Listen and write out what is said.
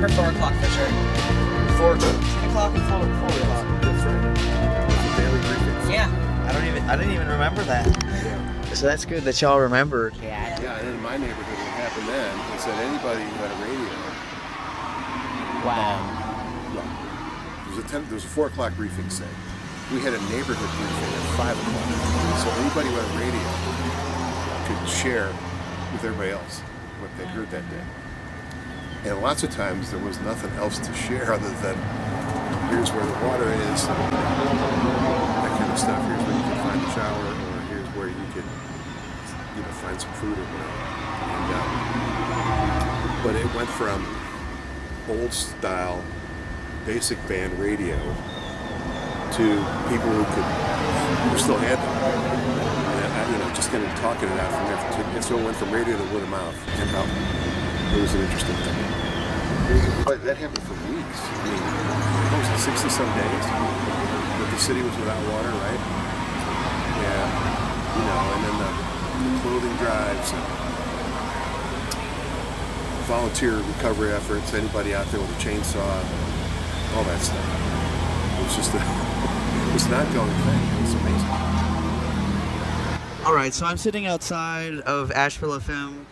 remember 4 o'clock for sure. 4 10 o'clock and 4 o'clock. That's right. The daily briefings. Yeah. I didn't even remember that. Yeah. So that's good that y'all remembered. Yeah. Yeah, and in my neighborhood, what happened then is that anybody who had a radio, Wow. there was a 4 o'clock briefing, say. We had a neighborhood briefing at 5 o'clock. So anybody who had a radio could share with everybody else what they heard that day. And lots of times there was nothing else to share other than here's where the water is, that kind of stuff. Here's where you can find a shower, or here's where you could, find some food or whatever. And, but it went from old style basic band radio to people who still had them. And, just kind of talking it out from there. And so it went from radio to word of mouth. And it was an interesting thing. But that happened for weeks. I mean, what was it, 60-some days that the city was without water, right? Yeah, and then the clothing drives, and volunteer recovery efforts, anybody out there with a chainsaw, all that stuff. It was just it was an ongoing thing. It was amazing. All right, so I'm sitting outside of Asheville FM